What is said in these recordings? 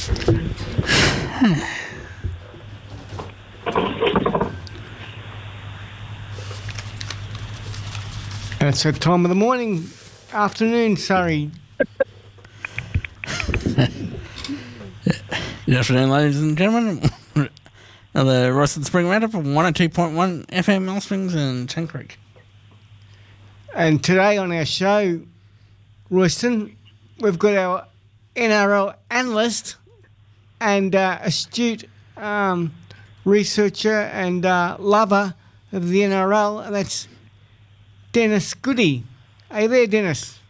And it's that time of the morning, afternoon, sorry. Good afternoon, ladies and gentlemen. The Royston Spring Roundup from 102.1 FM Mill Springs and Chen Creek. And today on our show, Royston, we've got our NRL analyst and astute researcher and lover of the NRL, and that's Dennis Goody. Are you there, Dennis?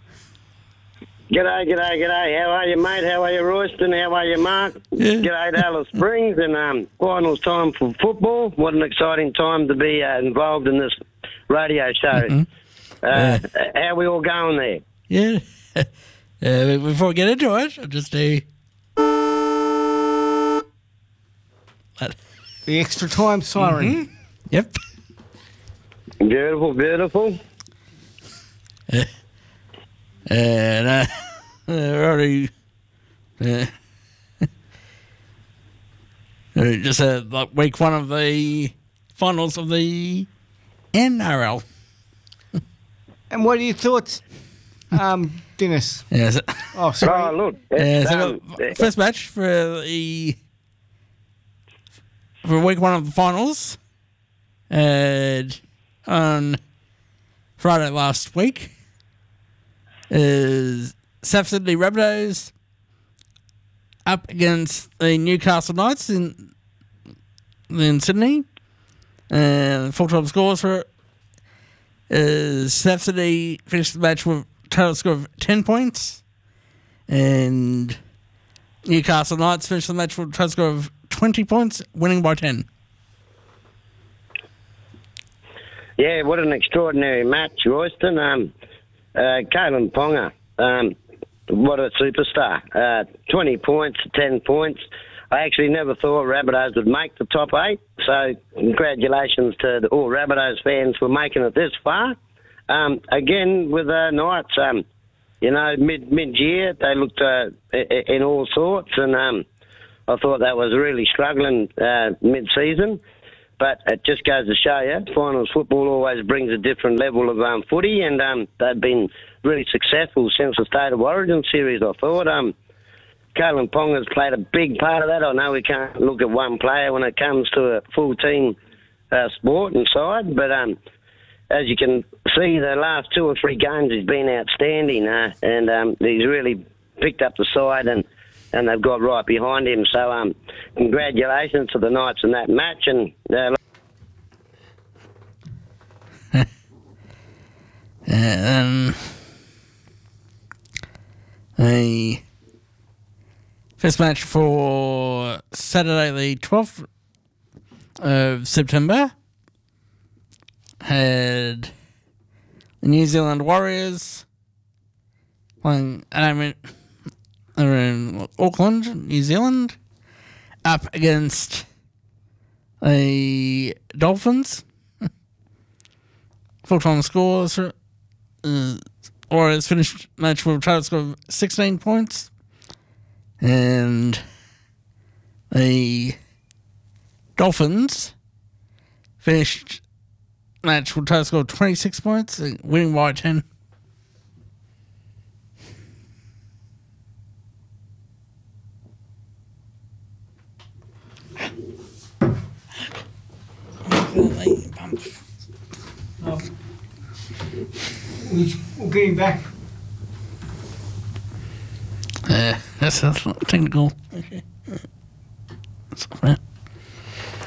G'day. How are you, mate? How are you, Royston? How are you, Mark? Yeah. G'day to Alice Springs, and finals time for football. What an exciting time to be involved in this radio show. Mm-hmm. How we all going there? Yeah. Before we get into it, I'll just do... The extra time siren. Mm-hmm. Yep. Beautiful. And already just like week one of the finals of the NRL. And what are your thoughts, Dennis? Yes. Oh, sorry. Oh, look. So first match for week one of the finals on Friday last week is South Sydney Rabbitohs up against the Newcastle Knights in Sydney. And the full-time scores for it is South Sydney finished the match with a total score of 10 points. And Newcastle Knights finished the match with a total score of 20 points, winning by 10. Yeah, what an extraordinary match, Royston. Kalen Ponga, what a superstar. 20 points, 10 points. I actually never thought Rabbitohs would make the top 8, so congratulations to all Rabbitohs fans for making it this far. Again, with the Knights, mid-year, they looked in all sorts, and I thought that was really struggling mid-season. But it just goes to show you, finals football always brings a different level of footy, and they've been really successful since the State of Origin series, I thought. Kalen Ponga's played a big part of that. I know we can't look at one player when it comes to a full team sport and side, but as you can see, the last 2 or 3 games he's been outstanding, and he's really picked up the side, and they've got right behind him. So congratulations to the Knights in that match. And the first match for Saturday the 12th of September had the New Zealand Warriors playing... They're in Auckland, New Zealand, up against the Dolphins. Full-time scores. Warriors finished match with a total score of 16 points. And the Dolphins finished match with a total score of 26 points, winning by 10. We'll get him back. That's technical. Okay. That's all right.